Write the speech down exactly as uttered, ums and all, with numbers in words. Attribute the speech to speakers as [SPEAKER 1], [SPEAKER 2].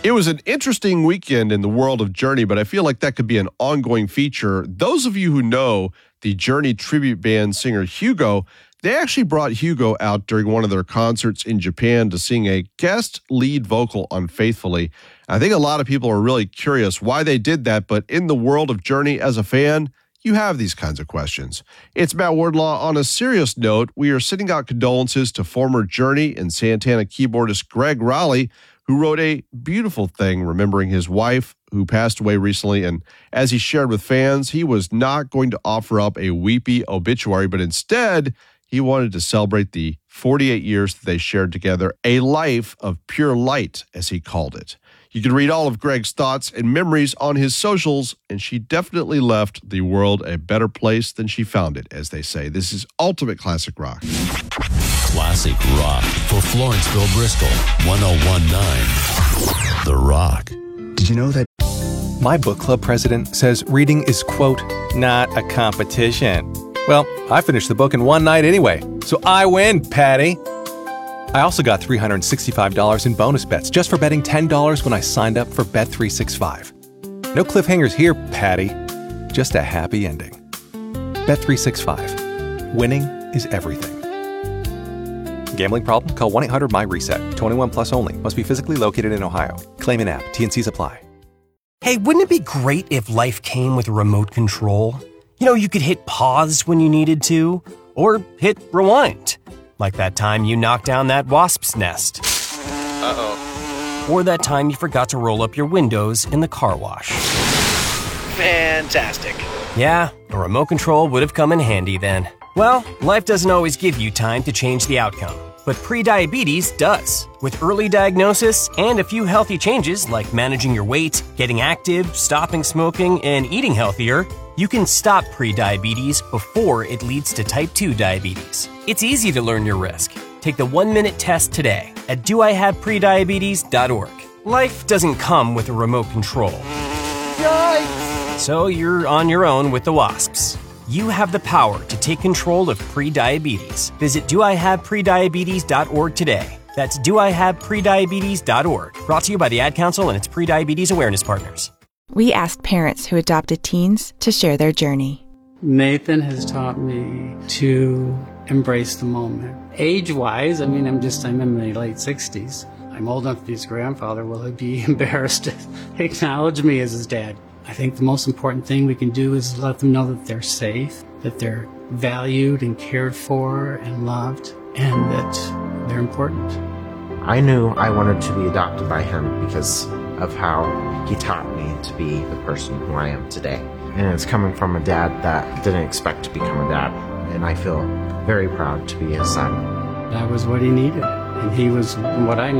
[SPEAKER 1] It was an interesting weekend in the world of Journey, but I feel like that could be an ongoing feature. Those of you who know the Journey tribute band singer Hugo, they actually brought Hugo out during one of their concerts in Japan to sing a guest lead vocal on Faithfully. I think a lot of people are really curious why they did that, but in the world of Journey as a fan, you have these kinds of questions. It's Matt Wardlaw. On a serious note, we are sending out condolences to former Journey and Santana keyboardist Greg Raleigh, who wrote a beautiful thing remembering his wife who passed away recently. And as he shared with fans, he was not going to offer up a weepy obituary, but instead he wanted to celebrate the forty-eight years that they shared together, a life of pure light, as he called it. You can read all of Greg's thoughts and memories on his socials, and she definitely left the world a better place than she found it, as they say. This is Ultimate Classic Rock.
[SPEAKER 2] Classic Rock for Florenceville, Bristol, one oh one point nine The Rock.
[SPEAKER 3] Did you know that
[SPEAKER 4] my book club president says reading is, quote, not a competition? Well, I finished the book in one night anyway, so I win, Patty. I also got three hundred sixty-five dollars in bonus bets just for betting ten dollars when I signed up for Bet three sixty-five. No cliffhangers here, Patty. Just a happy ending. Bet three sixty-five. Winning is everything. Gambling problem? Call one eight hundred my reset. twenty-one plus only. Must be physically located in Ohio. Claim in app. T N Cs apply.
[SPEAKER 5] Hey, wouldn't it be great if life came with a remote control? You know, you could hit pause when you needed to, or hit rewind. Like that time you knocked down that wasp's nest.
[SPEAKER 6] Uh-oh.
[SPEAKER 5] Or that time you forgot to roll up your windows in the car wash.
[SPEAKER 6] Fantastic.
[SPEAKER 5] Yeah, a remote control would have come in handy then. Well, life doesn't always give you time to change the outcome, but prediabetes does. With early diagnosis and a few healthy changes like managing your weight, getting active, stopping smoking, and eating healthier, you can stop prediabetes before it leads to type two diabetes. It's easy to learn your risk. Take the one-minute test today at do I have prediabetes dot org. Life doesn't come with a remote control. Yikes! So you're on your own with the wasps. You have the power to take control of prediabetes. Visit do I have prediabetes dot org today. That's do I have prediabetes dot org. Brought to you by the Ad Council and its prediabetes awareness partners.
[SPEAKER 7] We asked parents who adopted teens to share their journey.
[SPEAKER 8] Nathan has taught me to embrace the moment. Age-wise, I mean, I'm just, I'm in my late sixties. I'm old enough to be his grandfather. Will he be embarrassed to acknowledge me as his dad? I think the most important thing we can do is let them know that they're safe, that they're valued and cared for and loved, and that they're important.
[SPEAKER 9] I knew I wanted to be adopted by him because of how he taught me to be the person who I am today. And it's coming from a dad that didn't expect to become a dad. And I feel very proud to be his son.
[SPEAKER 8] That was what he needed, and he was what I needed.